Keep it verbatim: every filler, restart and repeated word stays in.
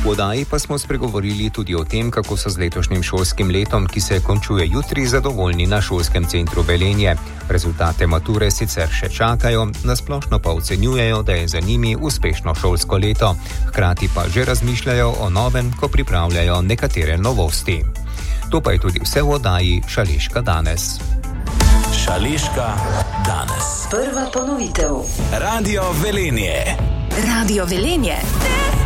V oddaji pa smo spregovorili tudi o tem, kako so z letošnjim šolskim letom, ki se končuje jutri, zadovoljni na šolskem centru Velenje. Rezultate mature sicer še čakajo, nasplošno pa ocenjujejo, da je za njimi uspešno šolsko leto. Hkrati pa že razmišljajo o novem, ko pripravljajo nekatere novosti. To pa je tudi vse v oddaji Šaleška danes. Šaleška danes. Prva ponovitev. Radio Velenje. Radio Velenje.